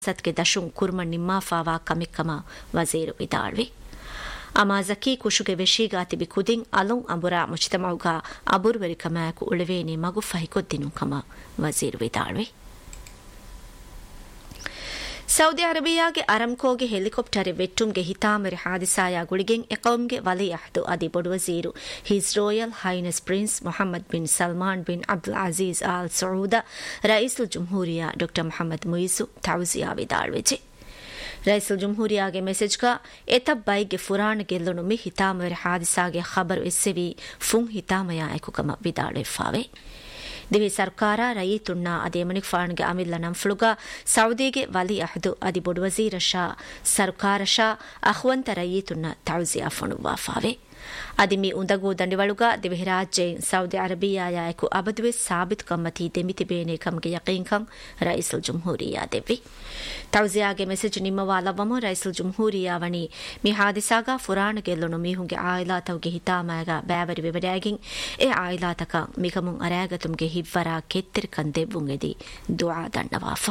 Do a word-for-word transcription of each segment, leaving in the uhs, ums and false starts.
ಸತ್ಗೆ ದಶುಂ ಕುರ್ಮ ನಿಮ್ಮಾಫಾವಾ ಕಮಿಕ್ಕಮ ವಜೀರು ವಿದಾಳ್ವಿ ಅಮಾಜಕಿ ಕುಶುಗೆ ವೆಶೀಗಾತಿಬಿ ಕುದಿಂ ಅಲುಂ ಅಂಬುರಾ ಮುಜ್ತಮೌಗ ಅಬುರ್ವರಿ ಕಮಾಕು ಉಳವೇನೆ ಮಗು ಫಹಿಕೊದ್ದಿನು ಕಮ ವಜೀರು ವಿದಾಳ್ವಿ ಸೌದಿ ಅರೇಬಿಯಾಗೆ ಅರಂಕೋಗೆ ಹೆಲಿಕಾಪ್ಟರ್ ವೆಟ್ಟುಂಗೆ ಹಿತಾಮರಿ ಹಾದಿಸಾಯ ಗುಳಿಗೆಂ ಎಕೌಮ್ಗೆ ವಲಿಯಹ್ದು ಅದಿ ಬೊಡುವಜೀರು his royal highness prince Mohammed bin Salman bin Abdul Aziz all Soudha ರೈಸುಲ್ ಜುಮ್ಹೂರಿಯಾ doctor Mohammed ಮುಯಿಸು ತೌಸಿಯಾ ವಿದಾಳ್ವೆಜೆ ರೈಸುಲ್ ಜುಮ್ಹೂರಿಯಾಗೆ ಮೆಸೇಜ್ಗ ಎತಬ್ ಬೈಗೆ ಫುರಾನ್ ಗೆಲ್ಲುನು ಮಿ ಹಿತಾಮರಿ ಹಾದಿಸಾಗೆ ಖಬರು ಎಸ್ಸೆವಿ ಫುಂ ಹಿತಾಮಯ ಎಕುಕಮ ವಿದಾಳ್ವೆಫಾವೆ ದಿವಿ ಸರ್ಕಾರ ರಯೀತುಣ್ಣ ಅದೇಮನಿಕ್ ಫಾಣ್ಗೆ ಅಮಿಲ್ಲ ನಂಫ್ಲುಗ ಸೌದಿಗೆ ವಲಿ ಅಹ್ದು ಅದಿ ಬೊಡು ವಜೀರ ಶಾ ಸರ್ಕಾರ ಶಾ ಅಹ್ವಂತ ರಯೀತುಣ್ಣ ತೌಸಿಯಾ ಫಣುವಾ ಫಾವೆ ಅದಿಮಿ ಉಂದಗು ದಂಡಿವಳುಗ ದಿವಿ ರಾಜ್ಯ ಸೌದಿ ಅರೇಬಿಯಾಯಕು ಅಬದುವೆ ಸಾಬಿತ್ ಕಮ್ಮತಿ ದೆಮಿತಿ ಬೇನೆ ಕಮ್ಗೆ ಯಕೀನ್ ಕಂ ರೈಸುಲ್ ಜುಮ್ಹೂರಿಯಾ ದೆವಿ ತೌಸಿಯಾಗೆ ಮೆಸೇಜ್ ನಿಮ್ಮವಾಲವಮು ರೈಸುಲ್ ಜುಮ್ಹೂರಿಯಾ ವಣಿ ಮಿ ಹಾದಿಸಾಗ ಫುರಾನ್ ಗೆಲ್ಲುನು ಮೀಹುಂಗೆ ಆಯಿಲಾತವ್ಗೆ ಹಿತಾಮಾಗ ಬ್ಯಾವರಿ ವಿವರಾಗಿನ್ ಎ ಆಯಿಲಾತಕ ಮಿಕಮುಂ ಅರಾಗತುಮ್ಗೆ ಹಿವ್ವರ ಕೆತ್ತಿರಿ ಕಂದೆವ್ವುಂಗೆದಿ ದುಆ ದಣ್ಣವಾಫ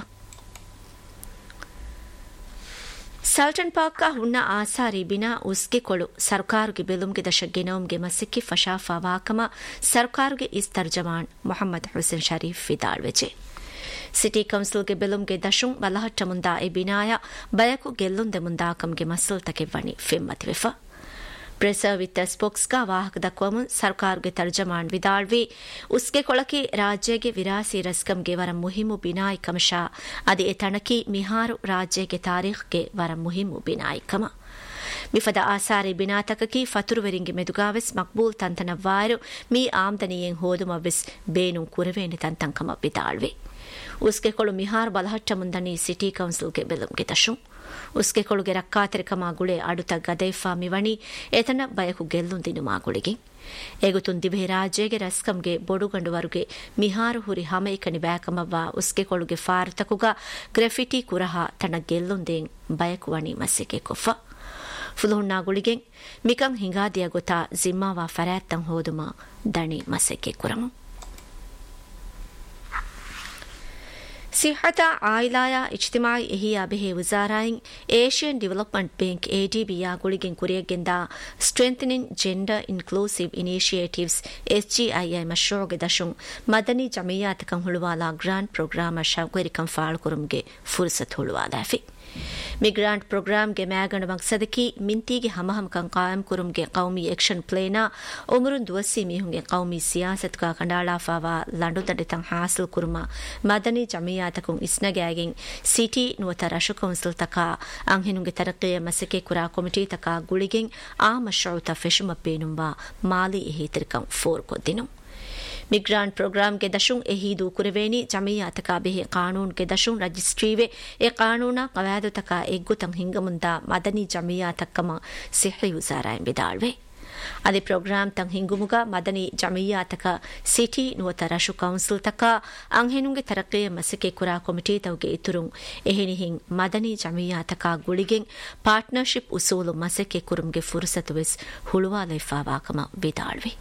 ಸಲ್ಟನ್ ಪಾಕ್ಕ ಹುಣ್ಣ ಆಸಾರಿ ಬಿನಾ ಉಸ್ಗೆ ಕೊಳು ಸರ್ಕಾರುಗೆ ಬೆಲುಮ್ಗೆ ದಶ ಗೆನೋಮ್ಗೆ ಮಸಿಕ್ಕಿ ಫಶಾಫಾ ವಾಕಮ ಸರ್ಕಾರುಗೆ is ತರ್ಜಮಾನ್ Mohammed Hussain Sharif ವಿದಾಳ್ವೆಜೆ city ಕೌನ್ಸಿಲ್ಗೆ ಬೆಲುಮ್ಗೆ ದಶುಂ ಬಲಹಟ್ಟ ಮುಂದಾ A ಬಿನಾಯ ಬಯಕು ಗೆಲ್ಲುಂದೆ ಮುಂದಾಕಂಗೆ ಮಸಲ್ತಕೆ ವಣಿ ಫೆಮ್ಮತಿವೆಫ pressure with ಸ್ಪೋಕ್ಸ್ಗ ವಾಹಕ ದಕ್ವಮುನ್ ಸರ್ಕಾರುಗೆ ತರ್ಜಮಾನ್ ವಿದಾಳ್ವಿ ಉಸ್ಗೆ ಕೊಳಕಿ ರಾಜ್ಯಗೆ ವಿರಾಸಿ ರಸ್ಕಂಗೆ ವರ ಮುಹಿಮು ಬಿನಾಯಿ ಕಮಶಾ ಅದಿ ಎ ತಣಕಿ ಮಿಹಾರು ರಾಜ್ಯಗೆ ತಾರೀಖ್ಗೆ ವರ ಮುಹಿಮು ಬಿನಾಯಿ ಕಮ ಮಿಫದ ಆಸಾರಿ ಬಿನಾತಕಕಿ ಫತುರುವರಿಂಗೆ ಮೆದುಗಾವೆಸ್ ಮಕ್ಬೂಲ್ ತಂತನ ವಾರು ಮೀ ಆಮ್ದನಿಯೆಂ ಹೋದುಮವೆಸ್ ಬೇನು ಕುರವೇಣಿ ತಂತಂಕಮ ವಿದಾಳ್ವಿ ಉಸ್ಗೆ ಕೊಳು ಮಿಹಾರ್ ಬಲಹಟ್ಟ ಮುಂದನಿ ಸಿಟಿ ಕೌನ್ಸಿಲ್ಗೆ ಬೆಲುಮ್ಗೆ ದಶುಂ ಉಸ್ಗೆ ಕೊಳುಗೆ ರಕ್ಕಾತಿರಿಕ ಮಾಗುಳೆ ಅಡುತ ಗದೈಫಾ ಮಿವಣಿ ಎತನ ಬಯಕು ಗೆಲ್ಲುಂದಿನು ಮಾಗುಳಿಗೆ ಎಗುತುನ್ ದಿವೆ ರಾಜ್ಯಗೆ ರಸ್ಕಂಗೆ ಬೊಡುಗಂಡುವರುಗೆ ಮಿಹಾರು ಹುರಿ ಹಮೈಕನಿ ಬ್ಯಾಕಮವ್ವ ಉಸ್ಗೆ ಕೊಳುಗೆ ಫಾರತಕುಗ ಗ್ರೆಫಿಟಿ ಕುರಹ ತನ್ನ ಗೆಲ್ಲುಂದೆಂ ಬಯಕುವಣಿ ಮಸ್ಸಿಗೆ ಕೊಫ ಫುಲುಹುಣ್ಣಾಗುಳಿಗೆ ಮಿಕಂ ಹಿಂಗಾದಿಯ ಗೊತ್ತಾ ಜಿಮ್ಮಾವಾ ಫರಾತ್ತಂ ಹೋದುಮ ದಣಿ ಮಸ್ಸಿಗೆ ಕುರಮು ಸಿಹತ ಆಯಿಲಾಯ ಇಜ್ತಿಮಾಯಿ ಎಹಿಯಾ ಬೆಹೆ ವಜಾರಾಯಿನ್ Asian development bank ಎಡಿಬಿಯಾ ಗುಳಿಗೆನ್ ಕುರಿಯಗೆಂದ strengthening gender inclusive initiatives ಎಸ್ಜಿಐಐ ಮಶ್ರೂಗೆ ದಶುಂ Madani ಜಮಿಯಾತಕಂ ಹುಳುವಾಲ grant ಪ್ರೋಗ್ರಾಮ ಶೌಕರಿಕಂ ಫಾಳ್ ಕುರುಮ್ಗೆ ಫುರ್ಸತ್ ಹುಳುವಾದಾಫಿ ಮಿಗ್ರಾಂಟ್ ಪ್ರೋಗ್ರಾಮ್ಗೆ ಮ್ಯಾಗಣ ಮಕ್ಸದಕಿ ಮಿಂತಿಗೆ ಹಮಹಮಕಂ ಕಾಯಂ ಕುರುಮ್ಗೆ ಕೌಮಿ action ಪ್ಲೇನಾ ಉಮರುನ್ ದುವಸ್ಸಿ ಮೀಹುಂಗೆ ಕೌಮಿ ಸಿಯಾಸತ್ಕ ಕಂಡಾಳಾಫಾವಾ ಲಂಡುದಂಡಿತಂ ಹಾಸಲ್ ಕುರುಮ Madani ಜಮಿಯಾತಕುಂ ಇಸ್ನಗಾಗಿನ್ city ನುವತ Rashu council ತಕ ಅಂಹಿನುಂಗೆ ತರಕ್ಕಿಯ ಮಸಕೆ ಕುರಾ ಕಮಿಟಿ ತಕ ಗುಳಿಗೆನ್ ಆ ಮಶ್ರೂತ ಫೆಶುಮ ಪೇನುಂಬಾ ಮಾಲಿ ಎಹಿತಿರ್ಕಂ ಫೋರ್ ಕೊದ್ದಿನು ಮಿಗ್ರಾಂಟ್ ಪ್ರೋಗ್ರಾಮ್ಗೆ ದಶುಂ ಎಹೀದು ಕುರವೇನಿ ಜಮಿಯಾತಕ ಬೆಹೆ ಕಾನೂನ್ಗೆ ದಶುಂ ರಜಿಸ್ಟ್ರೀವೆ ಎ ಕಾನೂನ ಕವಾದುತಕ ಎಗ್ಗುತಂ ಹಿಂಗಮುಂದ ಮದನಿ ಜಮಿಯಾತಕ್ಕಮ ಸಿಹಿ ಉಸಾರಾಯಂ ವಿದಾಳ್ವೆ ಅದಿ ಪ್ರೋಗ್ರಾಮ್ ತಂ ಹಿಂಗುಮುಗ ಮದನಿ ಜಮಿಯಾತಕ ಸಿಟಿ ನುವತ ರಶು ಕೌನ್ಸಿಲ್ ತಕ ಅಂಹೆನುಂಗೆ ತರಕ್ಕಿಯ ಮಸಿಕೆ ಕುರಾ ಕಮಿಟಿ ತವ್ಗೆ ಇತುರುಂ ಎಹೆನಿ ಹಿಂಗ್ Madani ಜಮಿಯಾತಕ ಗುಳಿಗೆಂ partnership ಉಸೂಲು ಮಸಿಕೆ ಕುರುಮ್ಗೆ ಫುರ್ಸತು ವೆಸ್ ಹುಳುವಾಲೈಫಾವಾಕಮ ವಿದಾಳ್ವೆ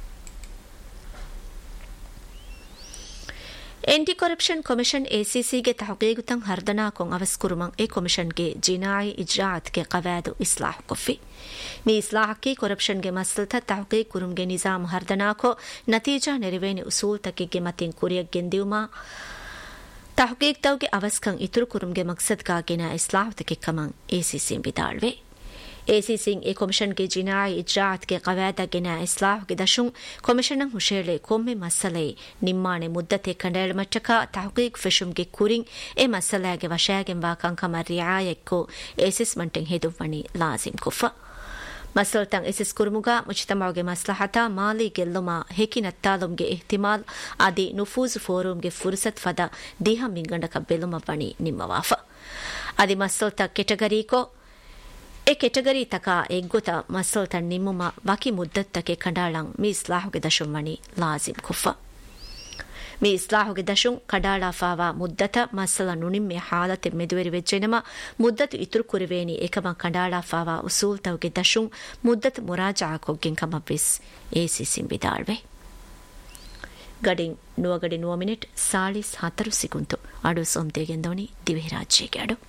anti corruption commission ACC के तहकीकुतन हरदना कों अवस कुरुमं ए कमीशन के जिनाई इजरात के कवायद इस्लाह कोफी मी इस्लाह की करप्शन के मसलत तहकीक कुरुम के निजाम हरदना को नतीजा नेरवेने उसूल तक के मतिन कुरिय गेंदियुमा तहकीक तव के अवस कं इतुर कुरुम के मकसद का गेना इस्लाह तक कमं एसीसी बिदाळवे एसीसी ए कमीशन के जिनाई इजरात के कवायद गेना इस्लाह के दशुं कमीशन हुशेले कोम्मे मसले निम्माने मुद्दते कंडेल मटक तहकीक फिशुम के कुरिंग ए मसले के वशागे वाकं कम रियायत को एसेसमेंट हेदुवणी लाजिम कुफा मसलतंग एसिस कुरुमुगा मुज्तमागे मसलहता माली गेल्लुमा हेकि नत्तालुमगे इहतिमाल आदि नुफूज फोरumगे फुर्सत फदा दिहा मिंगंडक बेलुमा वणी निम्मवाफ आदि मसलता कैटेगरी को ए कैटेगरी तका एग्गुत मसलता निम्मुमा बाकी मुद्दत तके कंडाळं मी इस्लाहुगे दशुं वणी लाजिम कुफा मी इस्लाहुगे दशुं कडाळाफावा मुद्दत मसला नुनिम्मे हालते मेदुवेरि वेज्जेनम मुद्दत इतुरु कुरिवेनि एकम कडाळाफावा उसूल तवगे दशुं मुद्दत मुराजआ कोग्गिन कमविस एसीसी बिदाळवे ಗಡಿಂಗ್ ನುವಗಡಿ ನುವ ಮಿನಿಟ್ ಸಾಳಿಸ್ ಹತ್ತರು ಸಿಗುಂತು ಅಡು ಸೊಂತೆಗೆಂದವನಿ ದಿವೆ ರಾಜ್ಯಗೆ ಅಡು